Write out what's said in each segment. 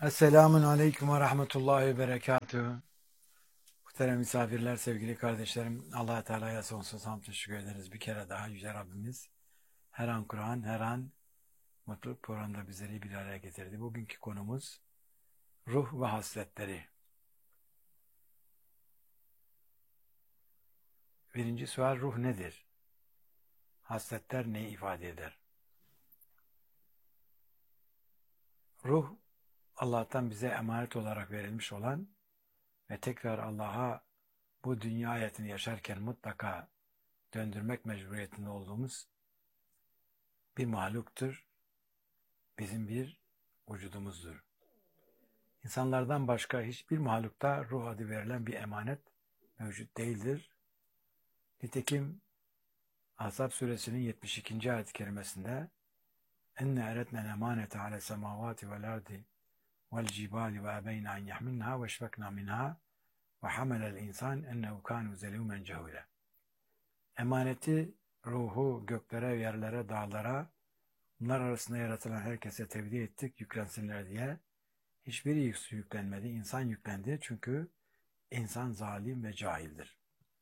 Esselamun Aleyküm ve Rahmetullahi ve Berekatuhu. Muhterem misafirler, sevgili kardeşlerim, Allah-u Teala'ya sonsuz hamd teşekkür ederiz. Bir kere daha Yüce Rabbimiz her an Kur'an, her an mutluluk programında bizleri bir araya getirdi. Bugünkü konumuz ruh ve hasletleri. Birinci sual, ruh nedir? Hasletler neyi ifade eder? Ruh, Allah'tan bize emanet olarak verilmiş olan ve tekrar Allah'a bu dünya hayatını yaşarken mutlaka döndürmek mecburiyetinde olduğumuz bir mahluktur. Bizim bir vücudumuzdur. İnsanlardan başka hiçbir mahlukta ruh adı verilen bir emanet mevcut değildir. Nitekim Ahzab suresinin 72. ayet-i kerimesinde enne eretnel emanete ale semavati vel ardi vel cibali ve ebeyna en yahminha ve şfekna minha ve hamelel insan ennehu kanu zelûmen cehûle. Emaneti, ruhu göklere, yerlere, dağlara, bunlar arasında yaratılan herkese tevdi ettik, yüklensinler diye. Hiçbiri yüklenmedi, insan yüklendi. Çünkü insan zalim ve cahildir.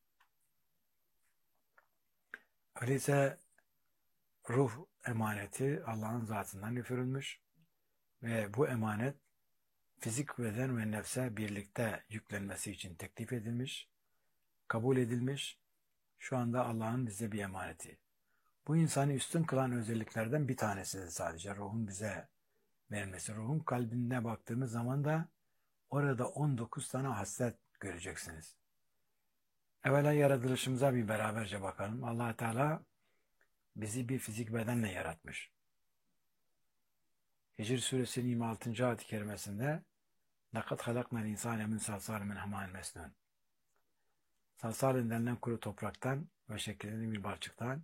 Öyleyse ruh emaneti Allah'ın zatından üfürülmüş ve bu emanet fizik, beden ve nefse birlikte yüklenmesi için teklif edilmiş, kabul edilmiş. Şu anda Allah'ın bize bir emaneti. Bu insanı üstün kılan özelliklerden bir tanesidir sadece ruhun bize verilmesi. Ruhun kalbine baktığımız zaman da orada 19 tane haslet göreceksiniz. Evvela yaratılışımıza bir beraberce bakalım. Allah Teala bizi bir fizik bedenle yaratmış. Hicr suresinin 26. ayet-i kerimesinde لَقَدْ خَلَقْنَا الْاِنْسَانَ مِنْ صَلْصَالٍ مِنْ حَمَاءٍ مَسْنُونٍ. Salsal denilen kuru topraktan ve şekillenen bir balçıktan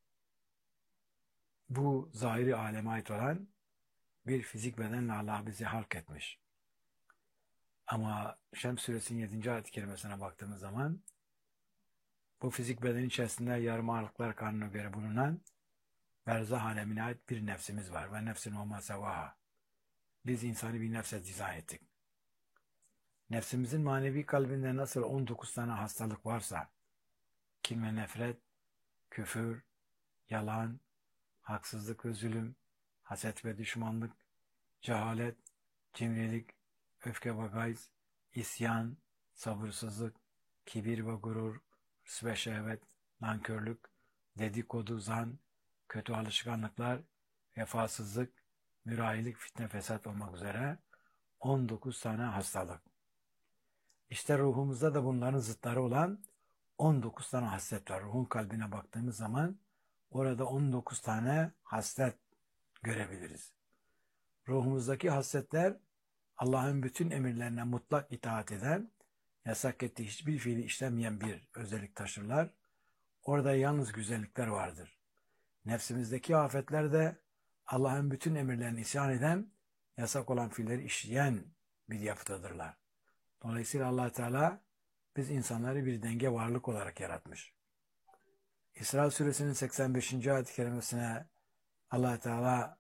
bu zahiri aleme ait olan bir fizik bedenle Allah bizi halk etmiş. Ama Şems suresinin 7. ayet-i kerimesine baktığımız zaman bu fizik beden içerisinde yarım ağırlıklar kanuna göre bulunan berzah alemine ait bir nefsimiz var. Ve nefsin olma sevaha. Biz insanı bir nefse dizayn ettik. Nefsimizin manevi kalbinde nasıl 19 tane hastalık varsa, kin ve nefret, küfür, yalan, haksızlık ve zulüm, haset ve düşmanlık, cehalet, cimrilik, öfke ve gayz, isyan, sabırsızlık, kibir ve gurur, hırs ve şehvet, nankörlük, dedikodu, zan, kötü alışkanlıklar, vefasızlık, mürahilik, fitne, fesat olmak üzere 19 tane hastalık. İşte ruhumuzda da bunların zıtları olan 19 tane haslet var. Ruhun kalbine baktığımız zaman orada 19 tane haslet görebiliriz. Ruhumuzdaki hasletler Allah'ın bütün emirlerine mutlak itaat eden, yasak ettiği hiçbir fiili işlemeyen bir özellik taşırlar. Orada yalnız güzellikler vardır. Nefsimizdeki afetler de Allah'ın bütün emirlerine isyan eden, yasak olan fiilleri işleyen bir yapıdadırlar. Dolayısıyla Allah Teala biz insanları bir denge varlık olarak yaratmış. İsra suresinin 85. ayet-i kerimesine Allah Teala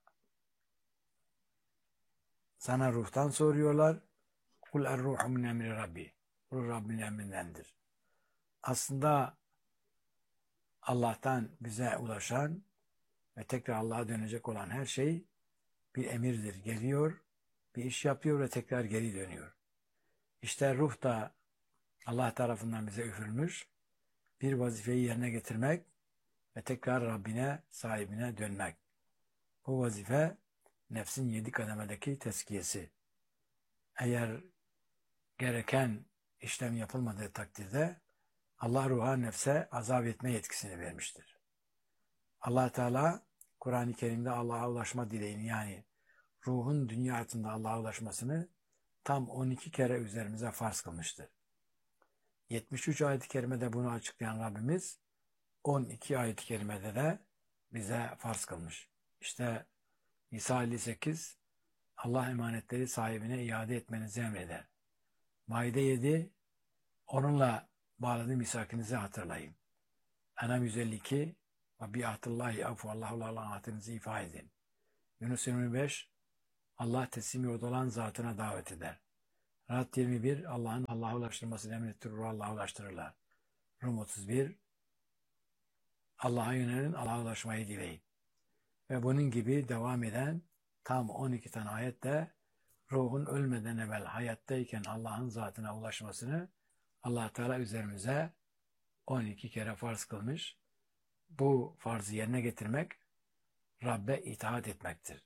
sana ruhtan soruyorlar. Kul er-ruhu min emri Rabbi. Ruh Rabbin emrindendir. Aslında Allah'tan bize ulaşan ve tekrar Allah'a dönecek olan her şey bir emirdir. Geliyor, bir iş yapıyor ve tekrar geri dönüyor. İşte ruh da Allah tarafından bize üfürülmüş bir vazifeyi yerine getirmek ve tekrar Rabbine, sahibine dönmek. Bu vazife nefsin 7 kademedeki tezkiyesi. Eğer gereken işlem yapılmadığı takdirde Allah ruha, nefse azap etme yetkisini vermiştir. Allah Teala Kur'an-ı Kerim'de Allah'a ulaşma dileğini, yani ruhun dünya hayatında Allah'a ulaşmasını tam 12 kere üzerimize farz kılmıştır. 73 ayet-i kerimede bunu açıklayan Rabbimiz 12 ayet-i kerimede de bize farz kılmış. İşte Nisa 58 Allah emanetleri sahibine iade etmenizi emreder. Maide 7 onunla bağladığı misakınızı hatırlayın. Enam 152 ve bi'atullahi afu Allah'la Allah'ın hatırınızı ifade edin. Yunus 25 Allah teslim yolda olan zatına davet eder. Rad 21, Allah'ın Allah'a ulaştırmasını emrettirir, Allah'a ulaştırırlar. Rum 31, Allah'a yönelin, Allah'a ulaşmayı dileyin. Ve bunun gibi devam eden tam 12 tane ayette ruhun ölmeden evvel hayattayken Allah'ın zatına ulaşmasını Allah Teala üzerimize 12 kere farz kılmış. Bu farzı yerine getirmek Rabbe itaat etmektir.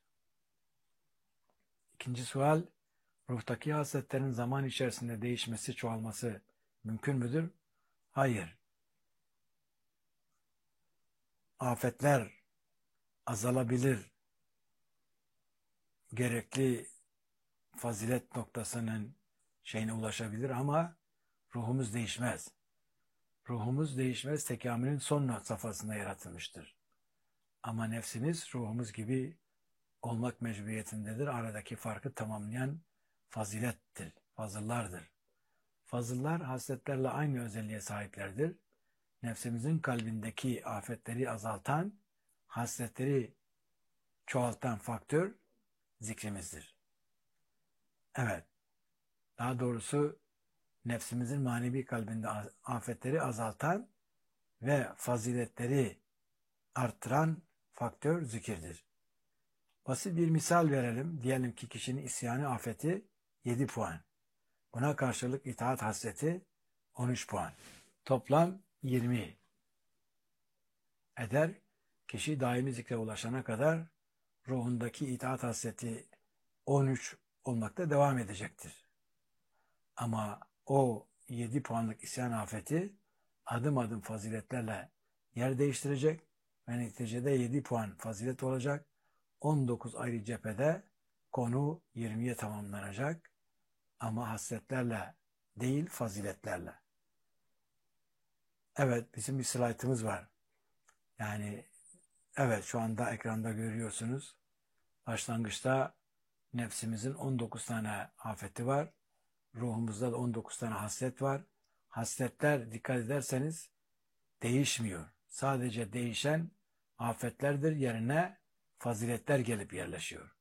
İkinci sual, ruhtaki hasletlerin zaman içerisinde değişmesi, çoğalması mümkün müdür? Hayır. Afetler azalabilir. Gerekli fazilet noktasının şeyine ulaşabilir ama ruhumuz değişmez. Ruhumuz değişmez, tekamülün son safhasında yaratılmıştır. Ama nefsimiz ruhumuz gibi olmak mecburiyetindedir. Aradaki farkı tamamlayan fazilettir, fazıllardır. Fazıllar hasletlerle aynı özelliğe sahiplerdir. Nefsimizin kalbindeki afetleri azaltan, hasletleri çoğaltan faktör zikrimizdir. Evet, daha doğrusu nefsimizin manevi kalbinde afetleri azaltan ve faziletleri arttıran faktör zikirdir. Basit bir misal verelim. Diyelim ki kişinin isyanı afeti 7 puan. Buna karşılık itaat hasreti 13 puan. Toplam 20 eder. Kişi daimi zikre ulaşana kadar ruhundaki itaat hasreti 13 olmakta devam edecektir. Ama o 7 puanlık isyan afeti adım adım faziletlerle yer değiştirecek ve neticede 7 puan fazilet olacak. 19 ayrı cephede konu 20'ye tamamlanacak ama hasletlerle değil faziletlerle. Evet, bizim bir slaytımız var. Yani evet, şu anda ekranda görüyorsunuz. Başlangıçta nefsimizin 19 tane afeti var. Ruhumuzda da 19 tane haslet var. Hasletler dikkat ederseniz değişmiyor. Sadece değişen afetlerdir, yerine faziletler gelip yerleşiyor.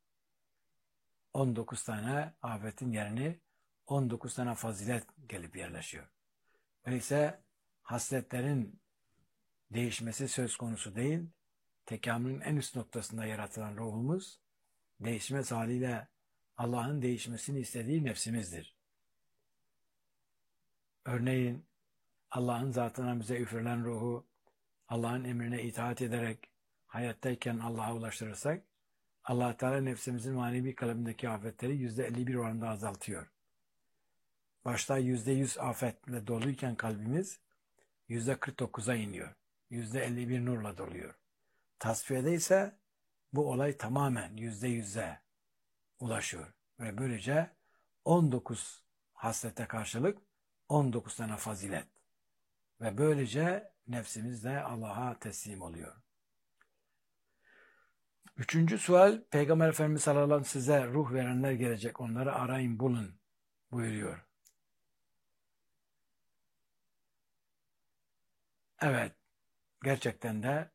19 tane afetin yerini 19 tane fazilet gelip yerleşiyor. Öyleyse hasletlerin değişmesi söz konusu değil, tekamülün en üst noktasında yaratılan ruhumuz, değişmez haliyle Allah'ın değişmesini istediği nefsimizdir. Örneğin Allah'ın zatına bize üfürülen ruhu Allah'ın emrine itaat ederek hayattayken Allah'a ulaştırırsak, Allah Teala nefsimizin manevi kalbindeki afetleri %51 oranında azaltıyor. Başta %100 afetle doluyken kalbimiz %49'a iniyor. %51 nurla doluyor. Tasfiyede ise bu olay tamamen %100'e ulaşıyor. Ve böylece 19 haslete karşılık 19 tane fazilet. Ve böylece nefsimiz de Allah'a teslim oluyor. Üçüncü sual, Peygamber Efendimiz sallallahu aleyhi ve sellem size ruh verenler gelecek, onları arayın bulun buyuruyor. Evet, gerçekten de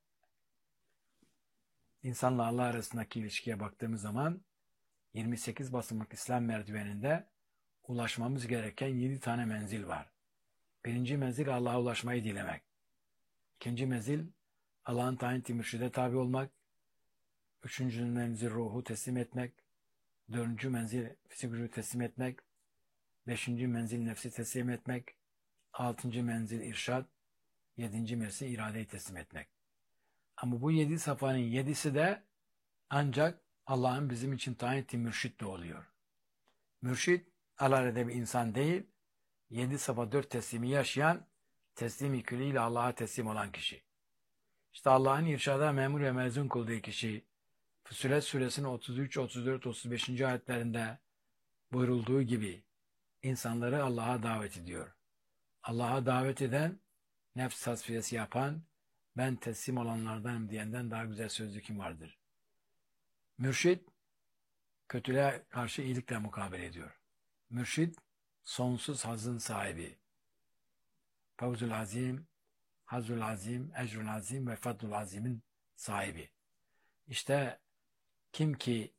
insanla Allah arasındaki ilişkiye baktığımız zaman 28 basamak İslam merdiveninde ulaşmamız gereken 7 tane menzil var. Birinci menzil Allah'a ulaşmayı dilemek. İkinci menzil Allah'ın tayin ettiği mürşide tabi olmak. Üçüncü menzil ruhu teslim etmek. Dördüncü menzil fizik gücü teslim etmek. Beşinci menzil nefsi teslim etmek. Altıncı menzil irşad. Yedinci menzil iradeyi teslim etmek. Ama bu 7 safhanın 7'si de ancak Allah'ın bizim için tayin ettiği mürşitle oluyor. Mürşit alelade bir insan değil, 7 safa 4 teslimi yaşayan, teslim külliyle Allah'a teslim olan kişi. İşte Allah'ın irşada memur ve mezun kıldığı kişi, Füssilet suresinin 33, 34, 35. ayetlerinde buyurulduğu gibi insanları Allah'a davet ediyor. Allah'a davet eden, nefs tasfiyesi yapan, ben teslim olanlardanım diyenden daha güzel sözlü kim vardır? Mürşit, kötülüğe karşı iyilikle mukabele ediyor. Mürşit, sonsuz hazın sahibi. Fevzul azim, hazul azim, ecrul azim ve fadlul azimin sahibi. İşte kim ki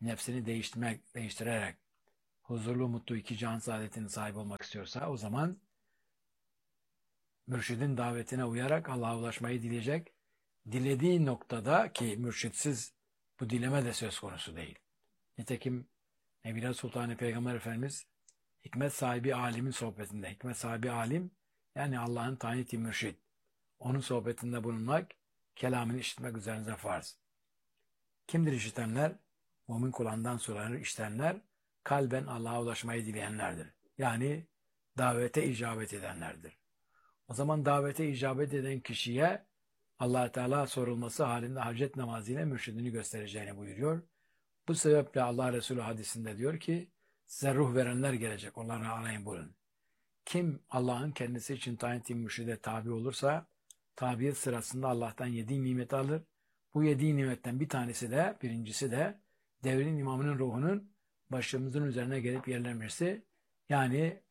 nefsini değiştirerek huzurlu, mutlu iki cihan saadetinin sahibi olmak istiyorsa o zaman mürşidin davetine uyarak Allah'a ulaşmayı dileyecek. Dilediği noktada ki mürşitsiz bu dileme de söz konusu değil. Nitekim Nebiler Sultanı Peygamber Efendimiz hikmet sahibi alimin sohbetinde, hikmet sahibi alim yani Allah'ın tayin ettiği mürşid, onun sohbetinde bulunmak, kelamını işitmek üzerinize farz. Kimdir işitenler? Mümin kulağından sonra işitenler, kalben Allah'a ulaşmayı dileyenlerdir. Yani davete icabet edenlerdir. O zaman davete icabet eden kişiye Allah Teala sorulması halinde hacet namazıyla mürşidini göstereceğini buyuruyor. Bu sebeple Allah Resulü hadisinde diyor ki, size ruh verenler gelecek, onları arayın bulun. Kim Allah'ın kendisi için tayin ettiği mürşide tabi olursa, tabiyet sırasında Allah'tan 7 nimet alır. Bu 7 nimetten birincisi de devrin imamının ruhunun başımızın üzerine gelip yerlenmesi. Yani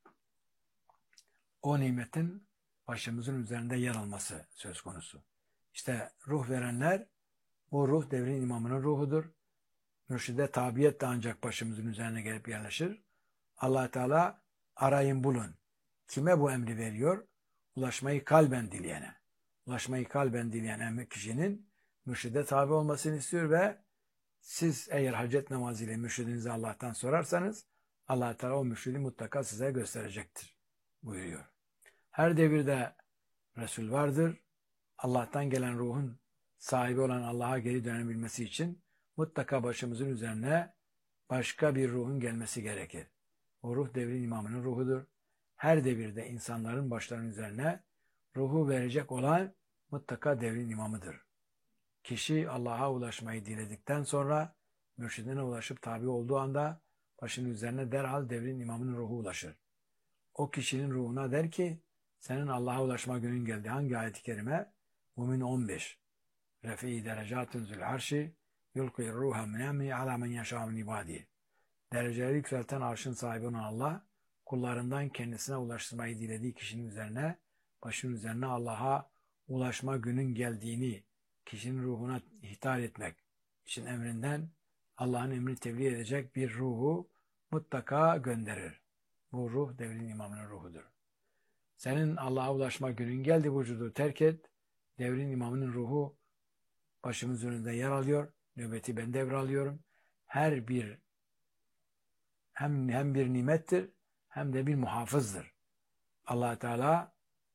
o nimetin başımızın üzerinde yer alması söz konusu. İşte ruh verenler, bu ruh devrin imamının ruhudur. Mürşide tabiyet de ancak başımızın üzerine gelip yerleşir. Allah Teala arayın bulun. Kime bu emri veriyor? Ulaşmayı kalben dileyene. Ulaşmayı kalben dileyen kişinin mürşide tabi olmasını istiyor ve siz eğer hacet namazıyla mürşidinizi Allah'tan sorarsanız Allah Teala o mürşidi mutlaka size gösterecektir buyuruyor. Her devirde Resul vardır. Allah'tan gelen ruhun sahibi olan Allah'a geri dönebilmesi için mutlaka başımızın üzerine başka bir ruhun gelmesi gerekir. O ruh devrin imamının ruhudur. Her devirde insanların başlarının üzerine ruhu verecek olan mutlaka devrin imamıdır. Kişi Allah'a ulaşmayı diledikten sonra mürşidine ulaşıp tabi olduğu anda başının üzerine derhal devrin imamının ruhu ulaşır. O kişinin ruhuna der ki senin Allah'a ulaşma günün geldi. Hangi ayet-i kerime? Mümin 15. Refi derecatun zül arşi yulqi ruha min emri ala men yeşâ min ibâdî. Dereceleri yükselten arşın sahibi olan Allah kullarından kendisine ulaştırmayı dilediği kişinin üzerine, başının üzerine Allah'a ulaşma günün geldiğini kişinin ruhuna ihtar etmek için emrinden Allah'ın emrini tebliğ edecek bir ruhu mutlaka gönderir. Bu ruh devrin imamının ruhudur. Senin Allah'a ulaşma günün geldi, vücudu terk et. Devrin imamının ruhu başımız önünde yer alıyor. Nöbeti ben devralıyorum. Her bir hem bir nimettir hem de bir muhafızdır. Allah Teala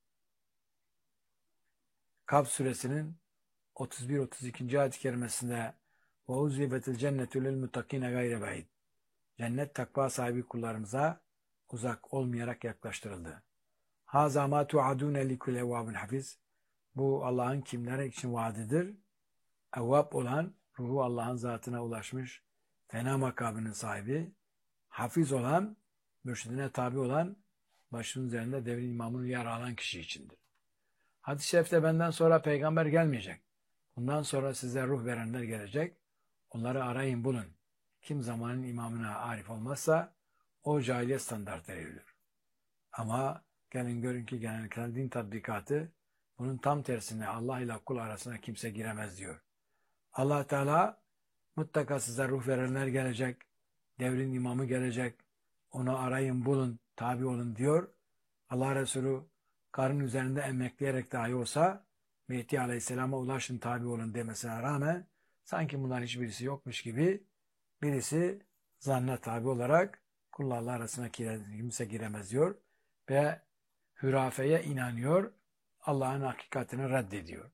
Kaf suresinin 31-32. ayet-i kerimesinde وَاُزْلِبَتِ الْجَنَّةُ لِلْمُتَّقِينَ غَيْرَ بَعِيدٍ. Cennet takva sahibi kullarımıza uzak olmayarak yaklaştırıldı. هَذَا مَا تُعَدُونَ لِكُلْ اَوَّابٍ hafiz. Bu Allah'ın kimlere için vaadidir? Evvab olan, ruhu Allah'ın zatına ulaşmış, fena makamının sahibi, hafiz olan, mürşidine tabi olan, başının üzerinde devrin imamını yer alan kişi içindir. Hadis-i şerifte benden sonra peygamber gelmeyecek. Bundan sonra size ruh verenler gelecek. Onları arayın bulun. Kim zamanın imamına arif olmazsa o cahiliye standartları yürür. Ama gelin görün ki geleneksel din tatbikatı bunun tam tersine Allah ile kul arasına kimse giremez diyor. Allah Teala mutlaka size ruh verenler gelecek. Devrin imamı gelecek. Onu arayın bulun, tabi olun diyor. Allah Resulü karın üzerinde emekleyerek dahi olsa Mehdi Aleyhisselam'a ulaşın tabi olun demesine rağmen sanki bunlar hiçbirisi yokmuş gibi birisi zanna tabi olarak kullarla arasına kimse giremez diyor ve hürafeye inanıyor, Allah'ın hakikatini reddediyor.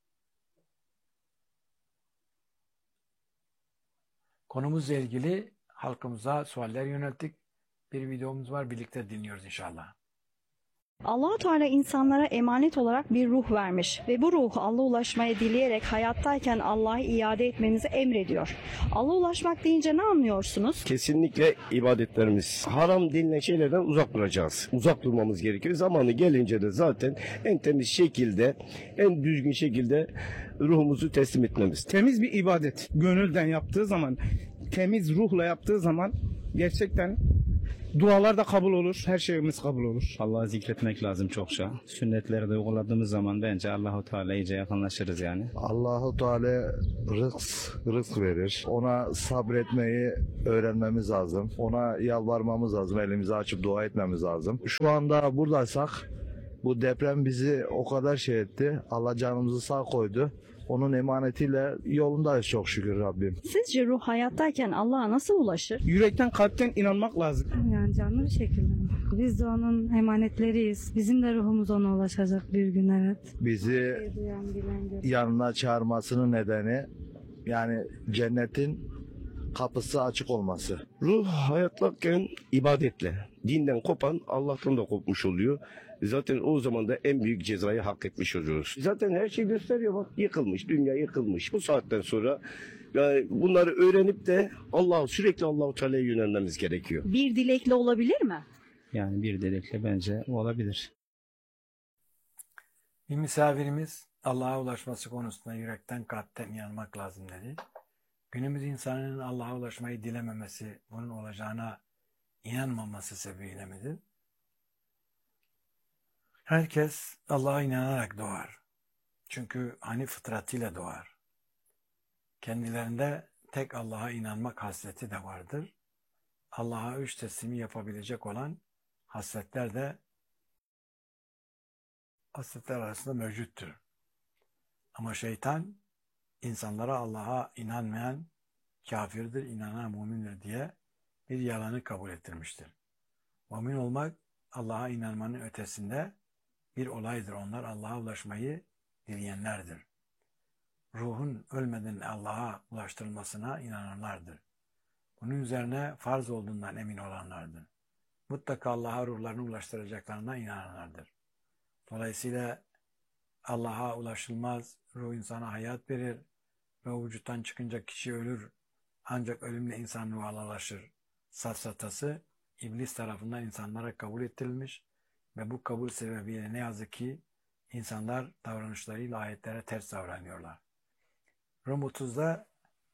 Konumuzla ilgili halkımıza sualler yönelttik. Bir videomuz var, birlikte dinliyoruz inşallah. Allah-u Teala insanlara emanet olarak bir ruh vermiş ve bu ruhu Allah'a ulaşmaya dileyerek hayattayken Allah'a iade etmemizi emrediyor. Allah'a ulaşmak deyince ne anlıyorsunuz? Kesinlikle ibadetlerimiz haram denilen şeylerden uzak duracağız. Uzak durmamız gerekiyor. Zamanı gelince de zaten en temiz şekilde, en düzgün şekilde ruhumuzu teslim etmemiz. Temiz bir ibadet. Gönülden yaptığı zaman, temiz ruhla yaptığı zaman gerçekten Dualar da kabul olur. Her şeyimiz kabul olur. Allah'ı zikretmek lazım çokça. Sünnetleri de uyguladığımız zaman bence Allahu Teala iyice yakınlaşırız yani. Allahu Teala rızk verir. Ona sabretmeyi öğrenmemiz lazım. Ona yalvarmamız lazım. Elimizi açıp dua etmemiz lazım. Şu anda buradaysak bu deprem bizi o kadar şey etti. Allah canımızı sağ koydu. Onun emanetiyle yolundayız çok şükür Rabbim. Sizce ruh hayattayken Allah'a nasıl ulaşır? Yürekten, kalpten inanmak lazım. Yani canlı bir şekilde. Biz de onun emanetleriyiz. Bizim de ruhumuz ona ulaşacak bir gün, evet. Bizi Duyan, bilen, gören. yanına çağırmasının nedeni yani cennetin kapısı açık olması. Ruh hayattayken ibadetle, dinden kopan Allah'tan da kopmuş oluyor. Zaten o zaman da en büyük cezayı hak etmiş oluyoruz. Zaten her şey gösteriyor bak, yıkılmış, dünya yıkılmış. Bu saatten sonra yani bunları öğrenip de sürekli Allahu Teala'ya yönelmemiz gerekiyor. Bir dilekle olabilir mi? Yani bir dilekle bence olabilir. Bir misafirimiz Allah'a ulaşması konusunda yürekten kalpten inanmak lazım dedi. Günümüz insanının Allah'a ulaşmayı dilememesi, bunun olacağına inanmaması sebebiyle midir? Herkes Allah'a inanarak doğar. Çünkü fıtratıyla doğar. Kendilerinde tek Allah'a inanmak hasreti de vardır. Allah'a 3 teslimi yapabilecek olan hasletler de hasletler arasında mevcuttur. Ama şeytan insanlara Allah'a inanmayan kafirdir, inanan mümindir diye bir yalanı kabul ettirmiştir. Mümin olmak Allah'a inanmanın ötesinde bir olaydır. Onlar Allah'a ulaşmayı dileyenlerdir. Ruhun ölmeden Allah'a ulaştırılmasına inananlardır. Bunun üzerine farz olduğundan emin olanlardır. Mutlaka Allah'a ruhlarını ulaştıracaklarına inananlardır. Dolayısıyla Allah'a ulaşılmaz, ruh insana hayat verir ve o vücuttan çıkınca kişi ölür. Ancak ölümle insan ruhu ulaşır. Safsatası iblis tarafından insanlara kabul ettirilmiş ve bu kabul sebebiyle ne yazık ki insanlar davranışlarıyla ayetlere ters davranıyorlar. Rum 30'da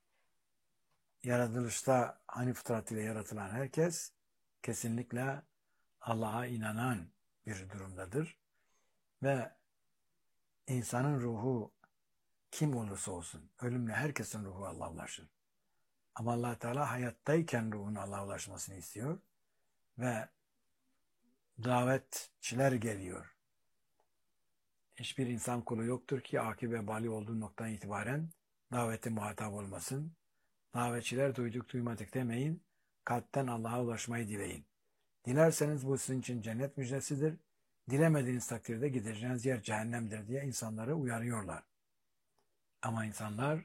yaratılışta fıtratıyla yaratılan herkes kesinlikle Allah'a inanan bir durumdadır. Ve insanın ruhu kim olursa olsun, ölümle herkesin ruhu Allah'a ulaşır. Ama Allah Teala hayattayken ruhun Allah'a ulaşmasını istiyor ve davetçiler geliyor. Hiçbir insan kulu yoktur ki akib ve bali olduğu noktadan itibaren davete muhatap olmasın. Davetçiler duyduk duymadık demeyin, kalpten Allah'a ulaşmayı dileyin. Dilerseniz bu sizin için cennet müjdesidir. Dilemediğiniz takdirde gideceğiniz yer cehennemdir diye insanları uyarıyorlar. Ama insanlar,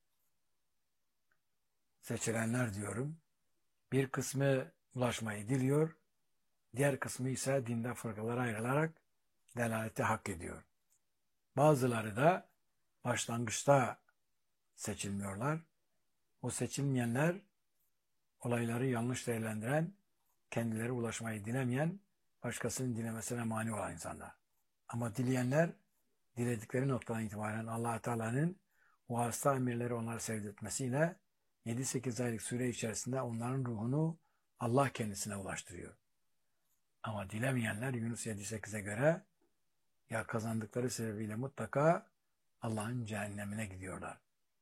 seçilenler diyorum, bir kısmı ulaşmayı diliyor, diğer kısmı ise dinde fırkalara ayrılarak delaleti hak ediyor. Bazıları da başlangıçta seçilmiyorlar. O seçilmeyenler olayları yanlış değerlendiren, kendileri ulaşmayı dilemeyen, başkasının dilemesine mani olan insanlar. Ama dileyenler, diledikleri noktadan itibaren Allah-u Teala'nın vasıta emirleri onları sevdirtmesiyle 7-8 aylık süre içerisinde onların ruhunu Allah kendisine ulaştırıyor. Ama dilemeyenler Yunus 7-8'e göre ya kazandıkları sebebiyle mutlaka Allah'ın cehennemine gidiyorlar.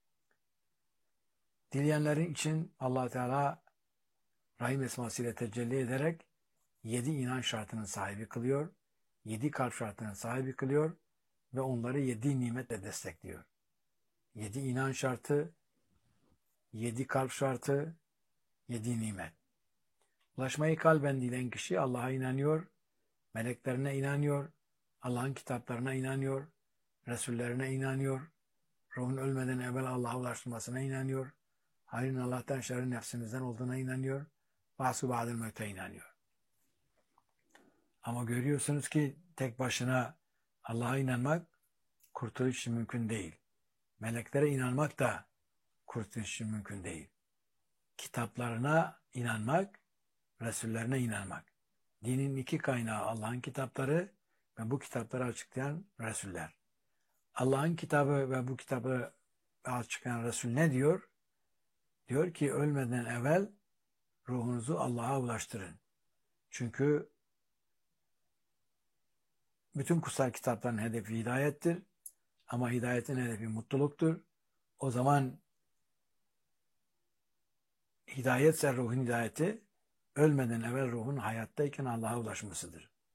Dileyenlerin için Allah Teala Rahim esmasıyla tecelli ederek 7 inan şartının sahibi kılıyor, 7 kalp şartının sahibi kılıyor ve onları 7 nimetle destekliyor. 7 inan şartı, 7 kalp şartı, 7 nimet. Ulaşmayı kalben dileyen kişi Allah'a inanıyor, meleklerine inanıyor, Allah'ın kitaplarına inanıyor, Resullerine inanıyor, ruhun ölmeden evvel Allah'a ulaştırmasına inanıyor, hayrın Allah'tan şerrin nefsimizden olduğuna inanıyor, bahsu ba'del mevte inanıyor. Ama görüyorsunuz ki tek başına Allah'a inanmak kurtuluş için mümkün değil. Meleklere inanmak da kurtuluş için mümkün değil. Kitaplarına inanmak, Resullerine inanmak. Dinin 2 kaynağı Allah'ın kitapları ve bu kitapları açıklayan Resuller. Allah'ın kitabı ve bu kitabı açıklayan Resul ne diyor? Diyor ki ölmeden evvel ruhunuzu Allah'a ulaştırın. Çünkü bütün kutsal kitapların hedefi hidayettir. Ama hidayetin hedefi mutluluktur. O zaman hidayetse ruhun hidayeti ölmeden evvel ruhun hayattayken Allah'a ulaşmasıdır.